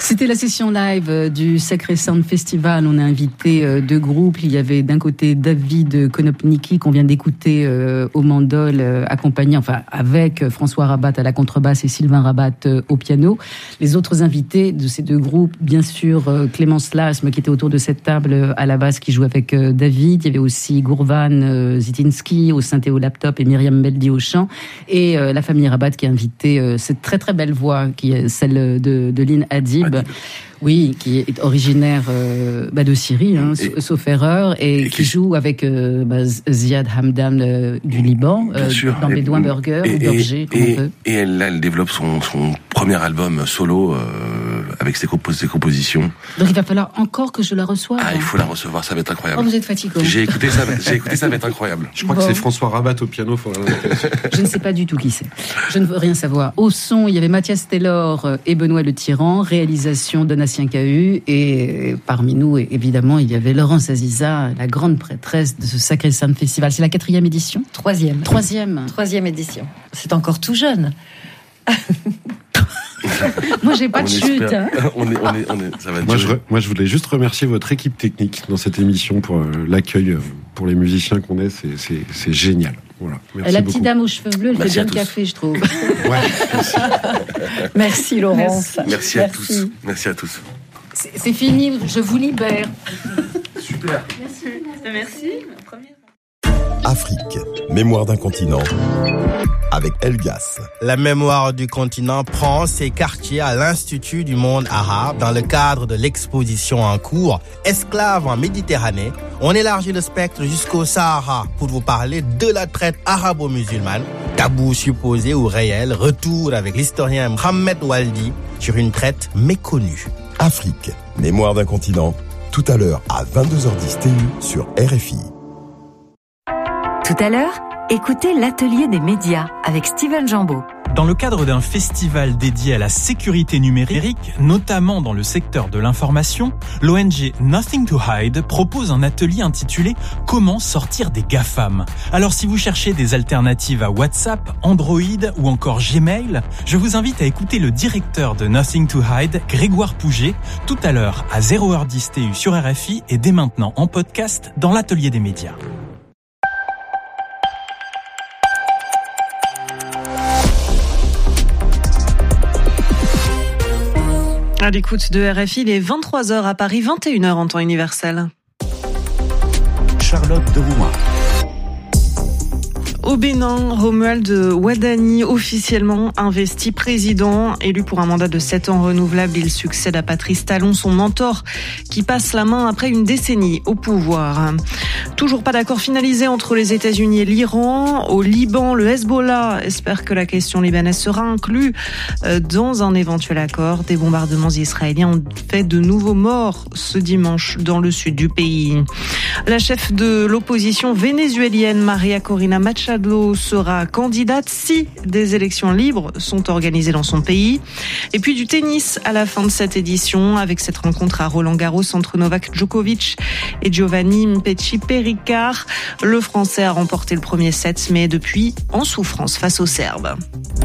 C'était la session live du Sacré Sound Festival. On a invité deux groupes. Il y avait d'un côté David Konopnicki qu'on vient d'écouter au mandol, accompagné, enfin avec François Rabat à la contrebasse et Sylvain Rabat au piano. Les autres invités de ces deux groupes, bien sûr Clémence Lasme qui était autour de cette table à la basse qui joue avec David. Il y avait aussi Gourvan Zitinski au synthé au laptop et Myriam Beldi au chant. Et la famille Rabat qui a invité cette très très belle voix qui est celle de Lynn Hadib. Oui, qui est originaire de Syrie, sauf erreur, et qui joue avec Ziad Hamdan du Liban, dans Bédouin Burger ou Burger, comme on veut. Et elle développe son premier album solo avec ses compositions. Donc il va falloir encore que je la reçoive. Ah, il faut la recevoir, ça va être incroyable. Oh, vous êtes fatigué. J'ai écouté ça, ça va être incroyable. Je crois que c'est François Rabat au piano. Je ne sais pas du tout qui c'est. Je ne veux rien savoir. Au son, il y avait Mathias Taylor et Benoît Le Tyran, réalisation Donatien Cahu, et parmi nous, évidemment, il y avait Laurence Aziza, la grande prêtresse de ce Sacré Sound Festival. C'est la 4e édition ? Troisième édition. C'est encore tout jeune. Moi, j'ai pas de chute. Hein. Ça va moi, je voulais juste remercier votre équipe technique dans cette émission pour l'accueil pour les musiciens qu'on est. C'est génial. Voilà. Merci la beaucoup. petite dame aux cheveux bleus, elle fait bien le café, je trouve. Ouais, merci. Merci Laurence. Merci à tous. Merci à tous. C'est fini, je vous libère. Super. Merci. Afrique, mémoire d'un continent, avec Elgas. La mémoire du continent prend ses quartiers à l'Institut du monde arabe dans le cadre de l'exposition en cours Esclaves en Méditerranée. On élargit le spectre jusqu'au Sahara pour vous parler de la traite arabo-musulmane. Tabou supposé ou réel, retour avec l'historien Mohamed Waldi sur une traite méconnue. Afrique, mémoire d'un continent, tout à l'heure à 22h10 TU sur RFI. Tout à l'heure, écoutez l'atelier des médias avec Steven Jambeau. Dans le cadre d'un festival dédié à la sécurité numérique, notamment dans le secteur de l'information, l'ONG Nothing to Hide propose un atelier intitulé « Comment sortir des GAFAM ». Alors si vous cherchez des alternatives à WhatsApp, Android ou encore Gmail, je vous invite à écouter le directeur de Nothing to Hide, Grégoire Pouget, tout à l'heure à 0h10 TU sur RFI et dès maintenant en podcast dans l'atelier des médias. À l'écoute de RFI, il est 23h à Paris, 21h en temps universel. Charlotte de Rouen. Au Bénin, Romuald Wadani, officiellement investi président, élu pour un mandat de 7 ans renouvelable, il succède à Patrice Talon, son mentor, qui passe la main après une décennie au pouvoir. Toujours pas d'accord finalisé entre les États-Unis et l'Iran. Au Liban, le Hezbollah espère que la question libanaise sera inclue dans un éventuel accord. Des bombardements israéliens ont fait de nouveaux morts ce dimanche dans le sud du pays. La chef de l'opposition vénézuélienne, Maria Corina Machado, sera candidate si des élections libres sont organisées dans son pays. Et puis du tennis à la fin de cette édition, avec cette rencontre à Roland-Garros entre Novak Djokovic et Giovanni Mpetshi-Perricard. Le Français a remporté le premier set, mais depuis en souffrance face aux Serbes.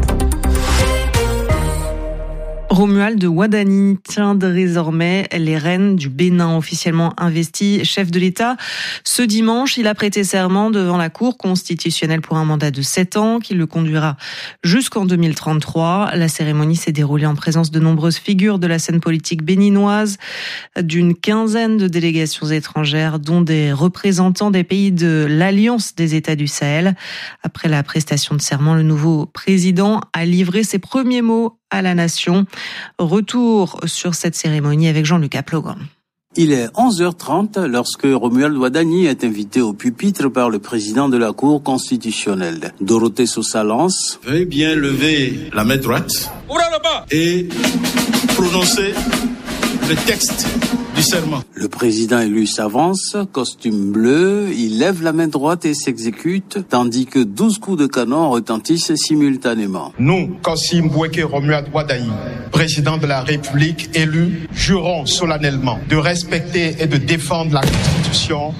Romuald Wadani tient désormais les rênes du Bénin, officiellement investi chef de l'État. Ce dimanche, il a prêté serment devant la Cour constitutionnelle pour un mandat de 7 ans qui le conduira jusqu'en 2033. La cérémonie s'est déroulée en présence de nombreuses figures de la scène politique béninoise, d'une quinzaine de délégations étrangères, dont des représentants des pays de l'Alliance des États du Sahel. Après la prestation de serment, le nouveau président a livré ses premiers mots à la nation. Retour sur cette cérémonie avec Jean-Luc Aplogan. Il est 11h30 lorsque Romuald Wadani est invité au pupitre par le président de la Cour constitutionnelle. Dorothée Sosa Lance. Veuillez bien lever la main droite et prononcer le texte du serment. Le président élu s'avance, costume bleu, il lève la main droite et s'exécute, tandis que 12 coups de canon retentissent simultanément. Nous, Kassim Boueke Romuald Wadani, président de la République élu, jurons solennellement de respecter et de défendre la Constitution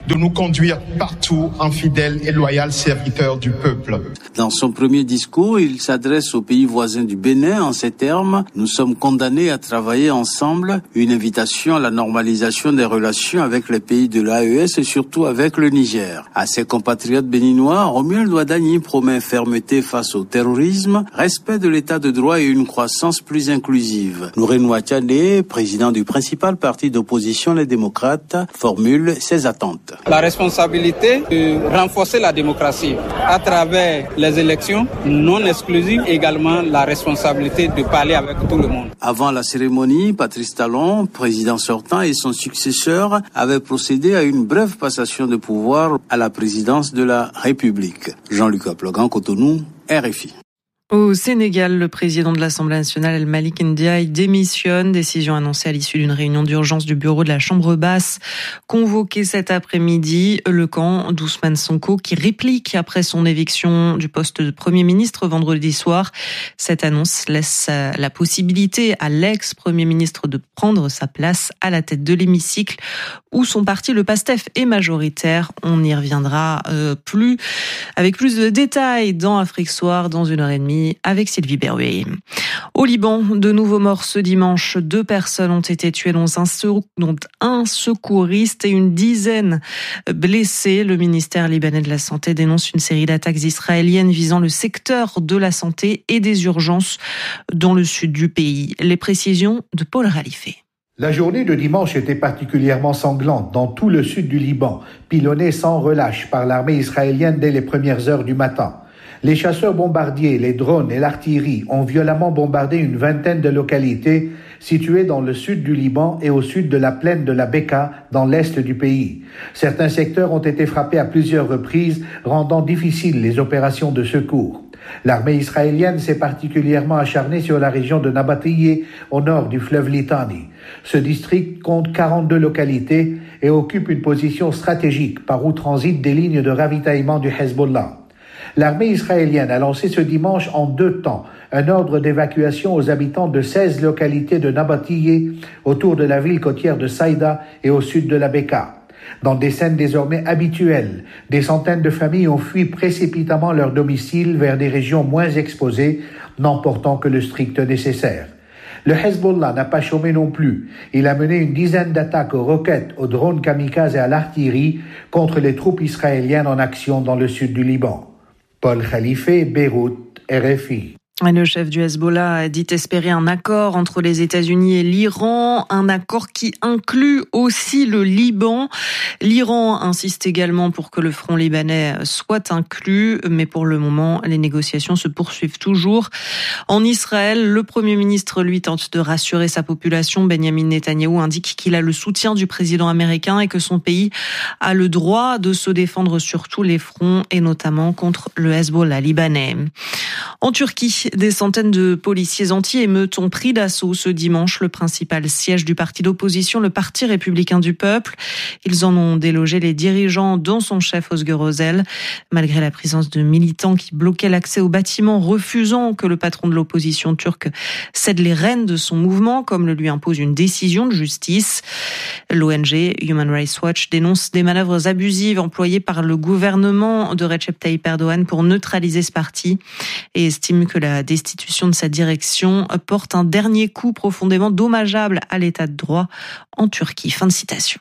de nous conduire partout en fidèles et loyaux serviteurs du peuple. Dans son premier discours, il s'adresse aux pays voisins du Bénin en ces termes: nous sommes condamnés à travailler ensemble, une invitation à la normalisation des relations avec les pays de l'AES et surtout avec le Niger. À ses compatriotes béninois, Romuald Wadagni promet fermeté face au terrorisme, respect de l'état de droit et une croissance plus inclusive. Nourène Ouattane, président du principal parti d'opposition, les démocrates, formule ses attentes. La responsabilité de renforcer la démocratie à travers les élections non exclusives, également la responsabilité de parler avec tout le monde. Avant la cérémonie, Patrice Talon, président sortant, et son successeur avaient procédé à une brève passation de pouvoir à la présidence de la République. Jean-Luc Aplogan, Cotonou, RFI. Au Sénégal, le président de l'Assemblée nationale, El Malick Ndiaye, démissionne. Décision annoncée à l'issue d'une réunion d'urgence du bureau de la Chambre basse. Convoqué cet après-midi, le camp d'Ousmane Sonko qui réplique après son éviction du poste de Premier ministre vendredi soir. Cette annonce laisse la possibilité à l'ex-Premier ministre de prendre sa place à la tête de l'hémicycle où son parti, le PASTEF, est majoritaire. On y reviendra avec plus de détails dans Afrique Soir dans 1h30. Avec Sylvie Berruet. Au Liban, de nouveaux morts ce dimanche. 2 personnes ont été tuées, dont un secouriste et une dizaine blessés. Le ministère libanais de la Santé dénonce une série d'attaques israéliennes visant le secteur de la santé et des urgences dans le sud du pays. Les précisions de Paul Ralifé. La journée de dimanche était particulièrement sanglante dans tout le sud du Liban, pilonnée sans relâche par l'armée israélienne dès les premières heures du matin. Les chasseurs bombardiers, les drones et l'artillerie ont violemment bombardé une vingtaine de localités situées dans le sud du Liban et au sud de la plaine de la Bekaa, dans l'est du pays. Certains secteurs ont été frappés à plusieurs reprises, rendant difficiles les opérations de secours. L'armée israélienne s'est particulièrement acharnée sur la région de Nabatiyeh, au nord du fleuve Litani. Ce district compte 42 localités et occupe une position stratégique par où transitent des lignes de ravitaillement du Hezbollah. L'armée israélienne a lancé ce dimanche en 2 temps un ordre d'évacuation aux habitants de 16 localités de Nabatiyeh autour de la ville côtière de Saïda et au sud de la Bekaa. Dans des scènes désormais habituelles, des centaines de familles ont fui précipitamment leur domicile vers des régions moins exposées, n'emportant que le strict nécessaire. Le Hezbollah n'a pas chômé non plus. Il a mené une dizaine d'attaques aux roquettes, aux drones kamikazes et à l'artillerie contre les troupes israéliennes en action dans le sud du Liban. Paul Khalife, Beyrouth, RFI. Le chef du Hezbollah a dit espérer un accord entre les États-Unis et l'Iran, un accord qui inclut aussi le Liban. L'Iran insiste également pour que le front libanais soit inclus, mais pour le moment, les négociations se poursuivent toujours. En Israël, le Premier ministre, lui, tente de rassurer sa population. Benjamin Netanyahou indique qu'il a le soutien du président américain et que son pays a le droit de se défendre sur tous les fronts et notamment contre le Hezbollah libanais. En Turquie, des centaines de policiers anti-émeutes ont pris d'assaut ce dimanche le principal siège du parti d'opposition, le Parti républicain du peuple. Ils en ont délogé les dirigeants, dont son chef Özgür Özel, malgré la présence de militants qui bloquaient l'accès au bâtiment, refusant que le patron de l'opposition turque cède les rênes de son mouvement, comme le lui impose une décision de justice. L'ONG Human Rights Watch dénonce des manœuvres abusives employées par le gouvernement de Recep Tayyip Erdogan pour neutraliser ce parti et estime que la destitution de sa direction porte un dernier coup profondément dommageable à l'état de droit en Turquie. Fin de citation.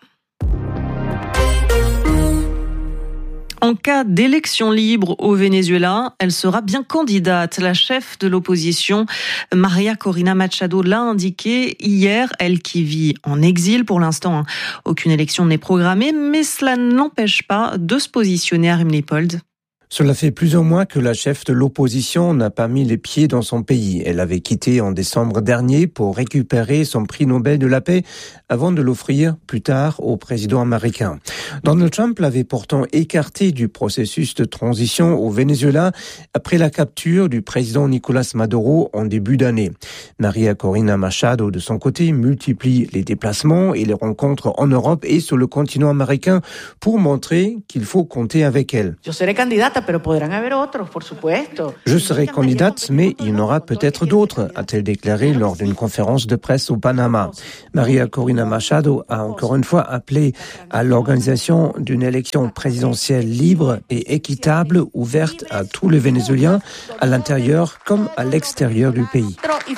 En cas d'élection libre au Venezuela, elle sera bien candidate. La chef de l'opposition, Maria Corina Machado, l'a indiqué hier, elle qui vit en exil pour l'instant. Aucune élection n'est programmée, mais cela ne l'empêche pas de se positionner à Rimleypold. Cela fait plusieurs mois que la chef de l'opposition n'a pas mis les pieds dans son pays. Elle avait quitté en décembre dernier pour récupérer son prix Nobel de la paix avant de l'offrir plus tard au président américain. Donald Trump l'avait pourtant écarté du processus de transition au Venezuela après la capture du président Nicolás Maduro en début d'année. Maria Corina Machado, de son côté, multiplie les déplacements et les rencontres en Europe et sur le continent américain pour montrer qu'il faut compter avec elle. Je serai candidate, mais il y en aura peut-être d'autres, a-t-elle déclaré lors d'une conférence de presse au Panama. Maria Corina Machado a encore une fois appelé à l'organisation d'une élection présidentielle libre et équitable, ouverte à tous les Vénézuéliens, à l'intérieur comme à l'extérieur du pays.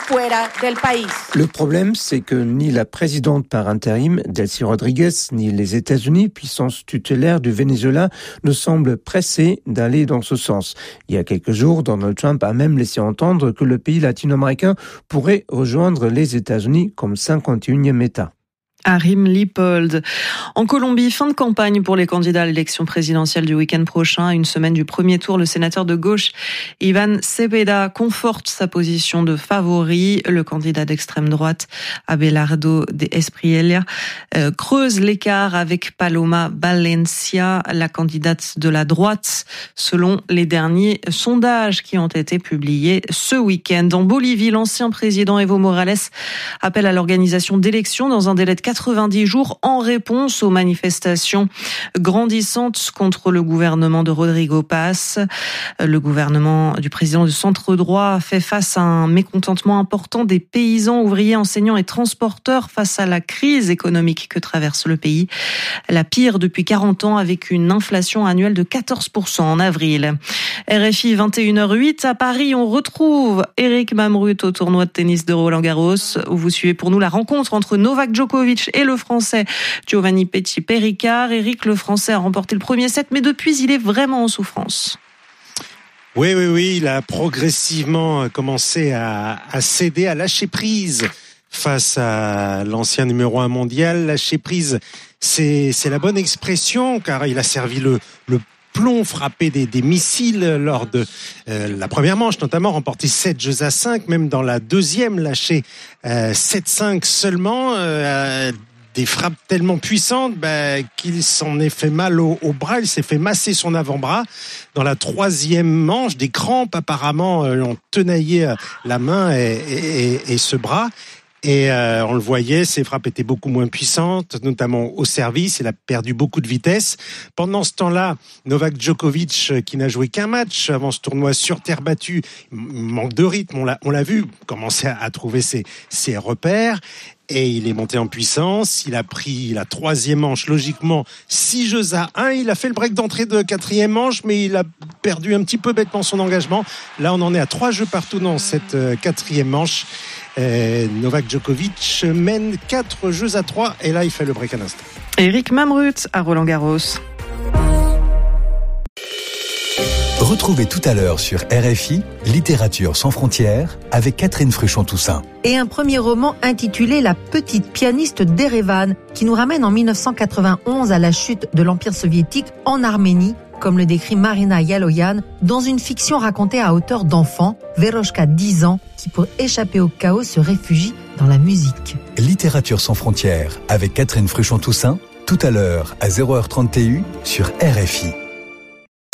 Le problème, c'est que ni la présidente par intérim, Delcy Rodriguez, ni les États-Unis, puissance tutélaire du Venezuela, ne semblent pressés d'aller dans ce sens. Il y a quelques jours, Donald Trump a même laissé entendre que le pays latino-américain pourrait rejoindre les États-Unis comme 51e État. Arim Lippold. En Colombie, fin de campagne pour les candidats à l'élection présidentielle du week-end prochain. Une semaine du premier tour, le sénateur de gauche Iván Cepeda conforte sa position de favori. Le candidat d'extrême droite Abelardo de Espriella creuse l'écart avec Paloma Valencia, la candidate de la droite, selon les derniers sondages qui ont été publiés ce week-end. En Bolivie, l'ancien président Evo Morales appelle à l'organisation d'élections dans un délai de 90 jours en réponse aux manifestations grandissantes contre le gouvernement de Rodrigo Paz. Le gouvernement du président de centre droit fait face à un mécontentement important des paysans, ouvriers, enseignants et transporteurs face à la crise économique que traverse le pays. La pire depuis 40 ans avec une inflation annuelle de 14% en avril. RFI 21h08 à Paris, on retrouve Eric Mamrut au tournoi de tennis de Roland-Garros où vous suivez pour nous la rencontre entre Novak Djokovic et le Français Giovanni Pesci-Péricard. Eric, le Français a remporté le premier set, mais depuis, il est vraiment en souffrance. Oui, il a progressivement commencé à céder, à lâcher prise face à l'ancien numéro 1 mondial. Lâcher prise, c'est la bonne expression, car il a servi le plomb, frappé des missiles lors de la première manche, notamment remporté 7-5, même dans la deuxième lâché 7-5 seulement, des frappes tellement puissantes qu'il s'en est fait mal au bras, il s'est fait masser son avant-bras. Dans la troisième manche, des crampes apparemment ont tenaillé la main et ce bras. Et on le voyait, ses frappes étaient beaucoup moins puissantes, notamment au service. Il a perdu beaucoup de vitesse. Pendant ce temps-là, Novak Djokovic, qui n'a joué qu'un match avant ce tournoi sur terre battue, manque de rythme, on l'a vu, commençait à trouver ses repères. Et il est monté en puissance, il a pris la troisième manche, logiquement 6-1. Il a fait le break d'entrée de quatrième manche, mais il a perdu un petit peu bêtement son engagement. Là, on en est à 3 jeux partout dans cette quatrième manche. Novak Djokovic mène 4-3 et là, il fait le break à l'instant. Eric Mamrut à Roland-Garros. Retrouvez tout à l'heure sur RFI Littérature sans frontières avec Catherine Fruchon-Toussaint. Et un premier roman intitulé La petite pianiste d'Erevan qui nous ramène en 1991 à la chute de l'Empire soviétique en Arménie, comme le décrit Marina Yaloyan dans une fiction racontée à hauteur d'enfant, Veroshka 10 ans, qui pour échapper au chaos se réfugie dans la musique. Littérature sans frontières avec Catherine Fruchon-Toussaint, tout à l'heure à 0h30 TU sur RFI.